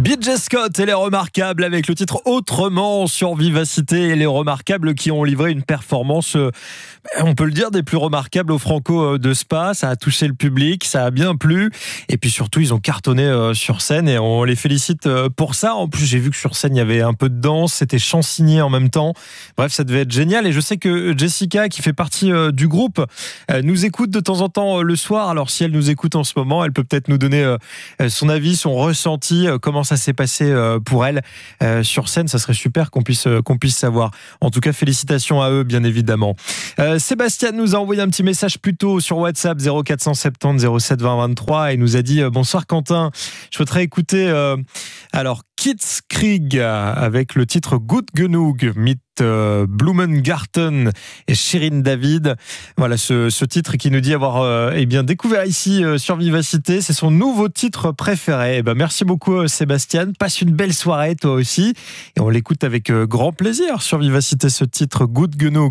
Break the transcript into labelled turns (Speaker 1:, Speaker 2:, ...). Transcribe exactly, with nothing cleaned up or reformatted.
Speaker 1: B J Scott et les Remarquables avec le titre Autrement sur Vivacité, et les Remarquables qui ont livré une performance, euh, on peut le dire, des plus remarquables au Franco de Spa. Ça a touché le public, ça a bien plu, et puis surtout ils ont cartonné euh, sur scène et on les félicite euh, pour ça. En plus, j'ai vu que sur scène il y avait un peu de danse, c'était chansigné en même temps. Bref, ça devait être génial, et je sais que Jessica, qui fait partie euh, du groupe, euh, nous écoute de temps en temps euh, le soir. Alors si elle nous écoute en ce moment, elle peut peut-être nous donner euh, son avis, son ressenti, euh, comment ça s'est passé euh, pour elle euh, sur scène. Ça serait super qu'on puisse, euh, qu'on puisse savoir. En tout cas, félicitations à eux, bien évidemment. Euh, Sébastien nous a envoyé un petit message plus tôt sur WhatsApp zéro quatre cent soixante-dix zéro sept vingt vingt-trois et nous a dit euh, bonsoir Quentin, je voudrais écouter euh, alors Kids Krieg avec le titre Good Genug, mit euh, Blumengarten et Shirin David. Voilà ce, ce titre qui nous dit avoir euh, eh bien découvert ici euh, sur Vivacité. C'est son nouveau titre préféré. Eh ben, merci beaucoup euh, Sébastien. Passe une belle soirée toi aussi. Et on l'écoute avec euh, grand plaisir sur Vivacité, ce titre Good Genug.